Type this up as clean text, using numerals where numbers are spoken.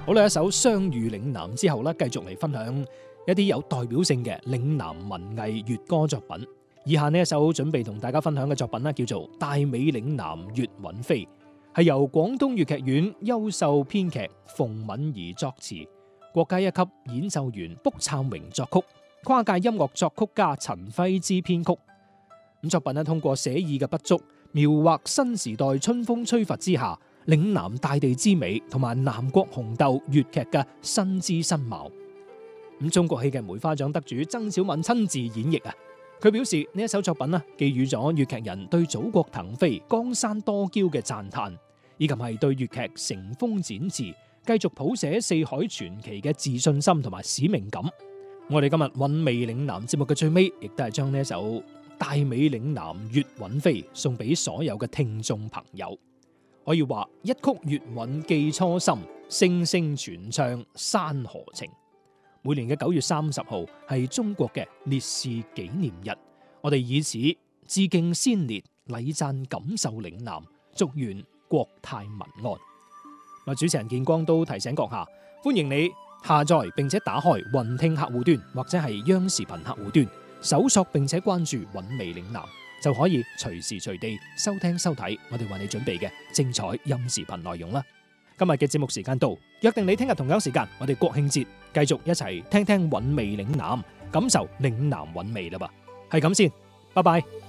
好啦，一首《相遇嶺南》之後咧，繼續嚟分享一啲有代表性嘅嶺南文藝粵歌作品。以下呢一首準備同大家分享嘅作品咧，叫做《大美嶺南粵韻飛》，係由廣東粵劇院優秀編劇馮敏儀作詞，國家一級演奏員卜燦榮作曲，跨界音樂作曲家陳輝之編曲。咁作品咧通過寫意嘅筆觸，描畫新時代春風吹拂之下嶺南大地之美，同埋南國紅豆粵劇嘅新姿新貌。咁中國戲劇梅花獎得主曾小敏親自演繹啊！佢表示呢一首作品呢，寄予咗粵劇人對祖國騰飛、江山多嬌嘅讚嘆，以及係對粵劇乘風展翅、繼續譜寫四海傳奇嘅自信心同埋使命感。我哋今日韻味嶺南節目嘅最尾，亦都係將呢一首《大美嶺南粵韻飛》送俾所有嘅聽眾朋友。可以話一曲粵韻記初心，聲聲傳唱山河情。每年嘅9月30號係中國嘅烈士紀念日，我哋以此致敬先烈，禮讚錦繡嶺南，祝願國泰民安。主持人建光都提醒閣下，歡迎你下載並且打開雲聽客戶端或者係央視頻客戶端，搜索並且關注韻味嶺南，就可以隨時隨地收聽收睇我哋為你準備嘅精彩音視頻內容啦。今日嘅節目時間到，約定你聽日同樣時間，我哋國慶節繼續一齊聽聽韻味嶺南，感受嶺南韻味啦噃。係咁先，拜拜。